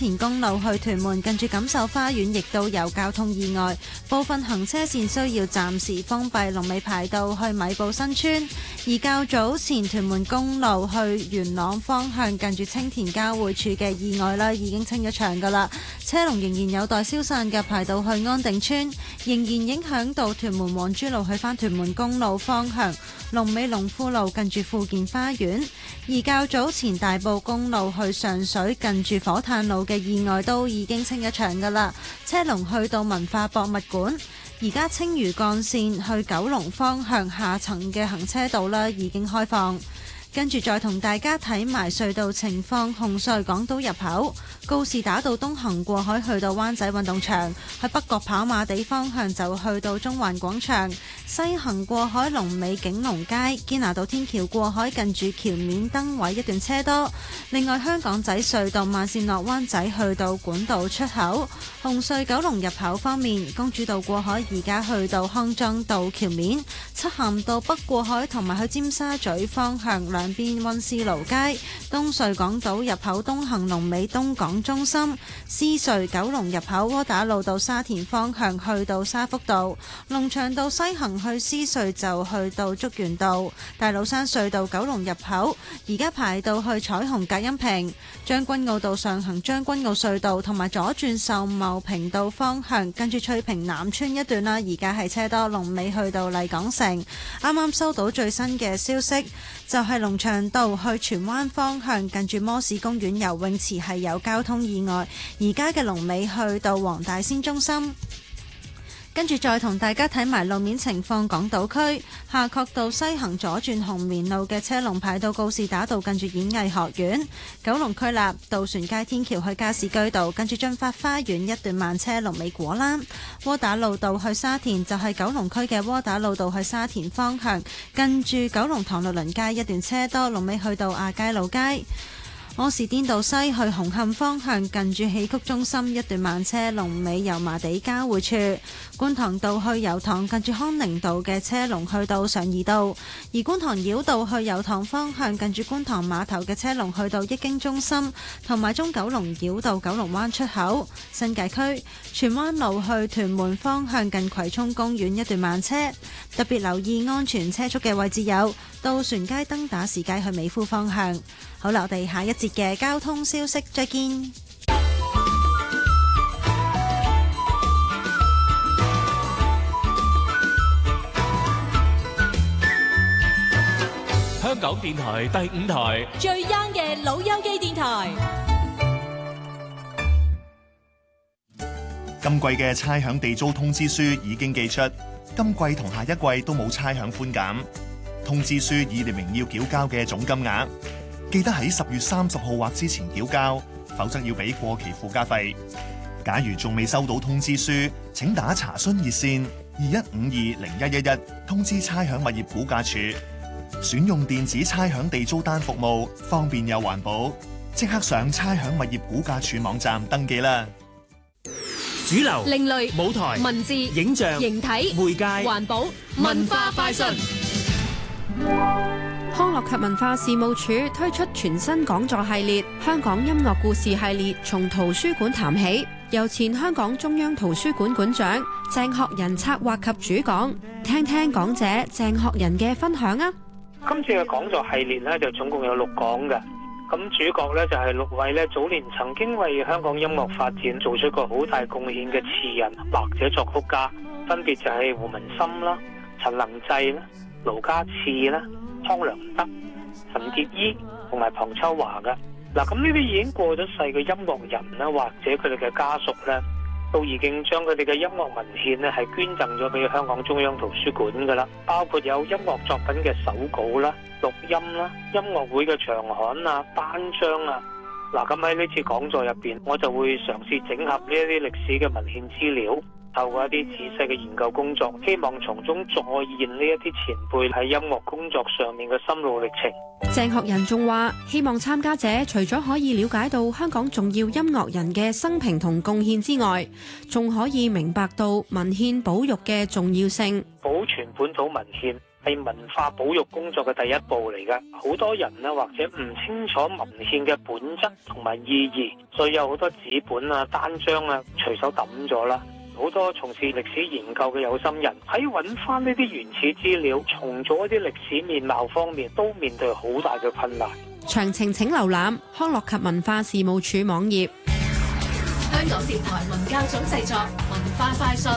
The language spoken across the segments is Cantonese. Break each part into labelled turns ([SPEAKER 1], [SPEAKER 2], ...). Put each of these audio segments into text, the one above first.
[SPEAKER 1] 田公路去屯門，近住錦繡花園亦都有交通意外，部分行車線需要暫時封閉，龍尾排到去米埔新村。而較早前屯門公路去元朗方向，近住青田交匯處嘅意外啦，已經清咗場噶啦，車龍仍然有待消散嘅，排到去安定村，仍然影響到屯門黃珠路去返屯門公路方向，龍尾龍富路近住富健花園。而較早前大埔公路去上水近住火炭路嘅意外都已經清咗場噶啦，車龍去到文化博物館。而家青嶼幹線去九龍方向下層嘅行車道啦，已經開放。跟住再同大家睇埋隧道情況，紅隧港島入口告士打道東行過海去到灣仔運動場，去北角跑馬地方向就去到中環廣場，西行過海龍尾景隆街，堅拿道天橋過海近住橋面燈位一段車多。另外香港仔隧道慢線落灣仔去到管道出口，紅隧九龍入口方面，公主道過海而家去到康莊道橋面，漆咸道北過海同埋去尖沙咀方向兩邊溫思勞街，東隧港島入口東行龍尾東港中心，獅隧九龍入口窩打老道沙田方向去到沙福道，龍翔道西行去獅隧就去到竹園道，大老山隧道九龍入口而家排到去彩虹隔音屏，將軍澳道上行將軍澳隧道同埋左轉秀茂坪道方向，跟住翠屏南村一段啦，而家係車多，龍尾去到麗港城。啱啱收到最新嘅消息，就係龍翔道去荃灣方向，近住摩士公園游泳池係有交通意外，而家嘅龍尾去到黃大仙中心。跟住再同大家睇埋路面情況，港島區夏慤道西行左轉紅棉路嘅車龍排到告士打道，近住演藝學院。九龍區立渡船街天橋去加士居道，近住駿發花園一段慢車，龍尾果欄。窩打老道去沙田就係九龍區嘅窩打老道去沙田方向，近住九龍塘律倫街一段車多，龍尾去到亞皆老街。柯士甸道西去紅磡方向，近住戲曲中心一段慢車，龍尾油麻地交匯處。觀塘道去油塘，近住康寧道嘅車龍去到上怡道。而觀塘繞道去油塘方向，近住觀塘碼頭嘅車龍去到益京中心，同埋中九龍繞道九龍灣出口。新界區荃灣路去屯門方向，近葵涌公園一段慢車，特別留意安全車速嘅位置有渡船街、登打士街去美孚方向。好啦，我哋下一節嘅交通消息再見。
[SPEAKER 2] 香港電台第5台
[SPEAKER 3] 最 young 嘅老友記電台。
[SPEAKER 4] 今季嘅差餉地租通知書已經寄出，今季同下一季都冇差餉寬減。通知書已列明要繳交嘅總金額，記得喺10月30號或之前繳交，否則要俾過期附加費。假如仲未收到通知書，請打查詢熱線21520111通知差餉物業估價署。選用電子差餉地租單服務，方便又環保。即刻上差餉物業估價署網站登記啦。
[SPEAKER 2] 主流、
[SPEAKER 3] 另類、
[SPEAKER 2] 舞台、
[SPEAKER 3] 文字、
[SPEAKER 2] 影像、
[SPEAKER 3] 形體、
[SPEAKER 2] 媒介、
[SPEAKER 3] 環保、文化快訊。
[SPEAKER 5] 康樂及文化事務署推出全新講座系列《香港音樂故事系列》，從圖書館談起，由前香港中央圖書館館長鄭學仁策劃及主講，聽聽講者鄭學仁嘅分享啊！
[SPEAKER 6] 今次嘅講座系列呢，就總共有6講嘅，咁主角呢，就係6位呢早年曾經為香港音樂發展做出過好大貢獻嘅詞人或者作曲家，分別就係胡文森啦、陳能濟啦、盧家熾啦、湯良德、陳潔儀同埋龐秋華嘅。嗱，咁呢啲已經過咗世嘅音樂人啦，或者佢哋嘅家屬呢，都已經將佢哋嘅音樂文獻呢係捐贈咗俾香港中央圖書館噶啦，包括有音樂作品嘅手稿啦、錄音啦、音樂會嘅長刊啊、單張啊。嗱，咁喺呢次講座入邊，我就會嘗試整合呢一啲歷史嘅文獻資料，透過一啲仔細嘅研究工作，希望從中再現呢一啲前輩喺音樂工作上面嘅心路歷程。
[SPEAKER 5] 鄭學仁仲話，希望參加者除咗可以了解到香港重要音樂人嘅生平同貢獻之外，仲可以明白到文獻保育嘅重要性。
[SPEAKER 6] 保存本土文獻係文化保育工作嘅第一步嚟嘅。好多人呢，或者唔清楚文獻嘅本質同埋意義，所以有好多紙本啊、單張啊隨手抌咗啦。好多從事歷史研究嘅有心人喺揾翻呢啲原始資料，重組一啲歷史面貌方面，都面對好大嘅困難。
[SPEAKER 5] 詳情請瀏覽康樂及文化事務署網頁。
[SPEAKER 3] 香港電台文教組製作，文化快訊。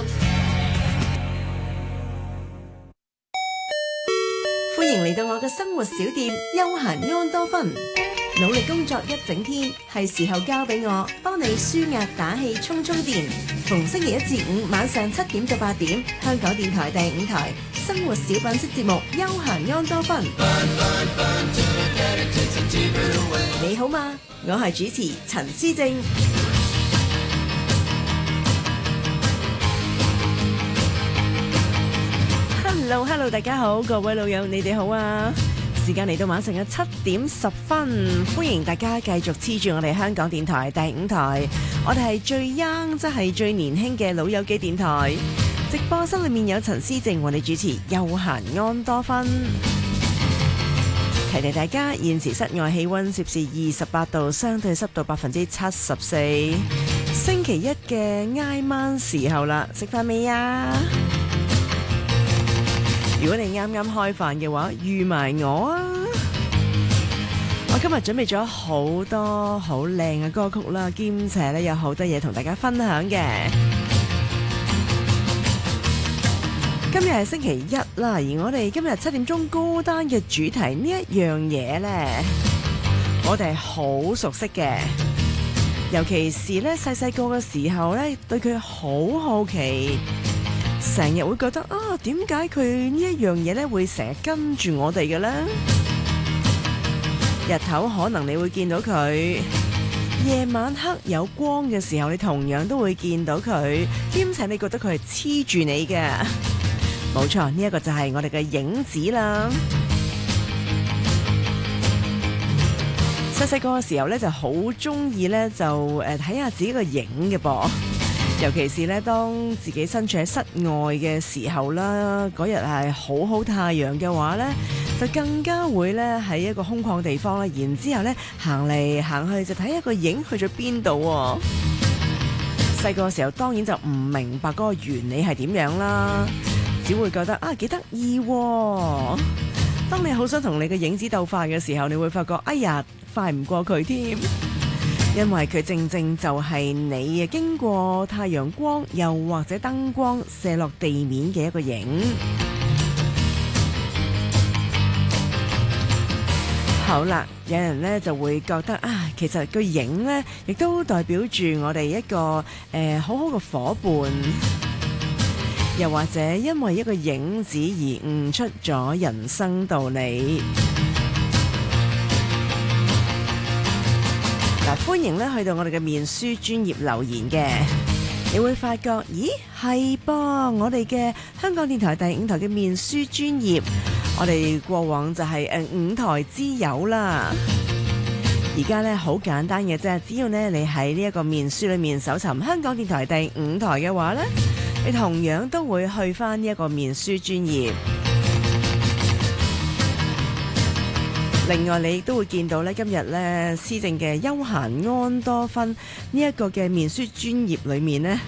[SPEAKER 7] 歡迎嚟到我嘅生活小店休閒安多芬。努力工作一整天，係時候交俾我幫你舒壓打氣充電。逢星期一至五晚上7點到8點，香港電台第5台生活小品式節目休閒安多芬。你好嗎？我係主持陳思正。Hello， 大家好，各位老友，你哋好啊！時間嚟到晚上嘅7點10分，歡迎大家繼續黐住我哋香港電台第5台，我哋係最 young， 即係最年輕嘅老友記電台。直播室裏面有陳思靜為你主持休閒安多芬。提提大家，現時室外氣溫攝氏28度，相對濕度74%。星期一嘅挨晚時候啦，食飯未啊？如果你啱啱開飯嘅話，預埋我啊！我今日準備咗好多好靚嘅歌曲啦，兼且咧有好多嘢同大家分享嘅。今日係星期一啦，而我哋今日7點鐘歌單嘅主題呢一樣嘢呢，我哋係好熟悉嘅，尤其是咧細細個嘅時候咧，對佢好好奇。成日會覺得啊，點解佢呢一樣嘢咧會成日跟住我哋嘅咧？日頭可能你會見到佢，夜晚黑有光嘅時候，你同樣都會見到佢，兼且你覺得佢係黐住你嘅。冇錯，呢一個就係我哋嘅影子啦。細細個嘅時候咧，就好中意咧，就睇下自己個影嘅噃。尤其是咧，當自己身處喺室外嘅時候啦，嗰日係好太陽嘅話咧，就更加會咧喺一個空曠地方啦，然之後咧行嚟行去就睇一個影去咗邊度。細個嘅時候當然就唔明白嗰個原理係點樣啦，只會覺得啊幾得意。當你好想同你嘅影子鬥快嘅時候，你會發覺哎呀快唔過佢添。因為佢正正就係你經過太陽光又或者燈光射落地面嘅一個影。好啦，有人呢就會覺得啊，其實個影呢亦都代表住我哋一個好好嘅夥伴，又或者因為一個影子而悟出咗人生道理。歡迎咧去到我哋嘅面書專頁留言嘅，你會發覺，咦係噃，我哋嘅香港電台第5台嘅面書專頁，我哋過往就係5台之友啦。而家咧好簡單嘅啫，只要咧你喺呢一個面書裏面搜尋香港電台第5台嘅話咧，你同樣都會去翻呢一個面書專頁。另外你都會見到咧，今日咧思正嘅休閒安多芬呢一個嘅面書專頁裏面呢，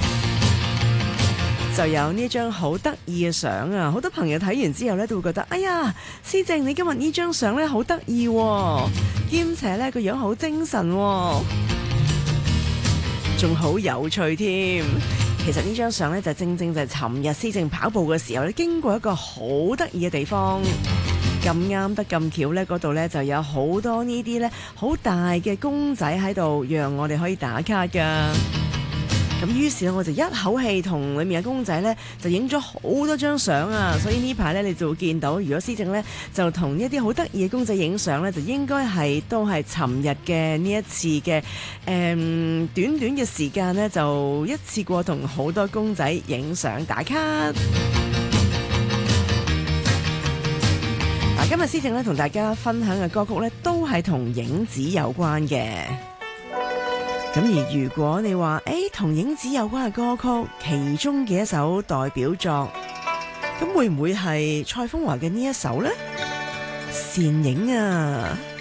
[SPEAKER 7] 就有呢張好得意嘅相啊！好多朋友睇完之後咧，都會覺得，哎呀，思正你今日呢張相咧好得意，兼且咧個樣好精神，仲好有趣添。其實呢張相咧就正正就係尋日思正跑步嘅時候咧，經過一個好得意嘅地方。咁啱得咁巧呢，嗰度呢就有好多呢啲呢好大嘅公仔喺度，讓我哋可以打卡噶。咁於是我就一口氣同裏面嘅公仔呢就影咗好多張相啊！所以呢排呢，你就會見到，如果思正呢就同一啲好得意嘅公仔影相呢，就應該都係尋日嘅呢一次嘅短短嘅時間呢，就一次過同好多公仔影相打卡。今日思正咧同大家分享嘅歌曲咧，都係同影子有關嘅。咁而如果你話同影子有關嘅歌曲，其中嘅一首代表作咁會唔會係蔡楓華嘅呢一首呢？倩影啊！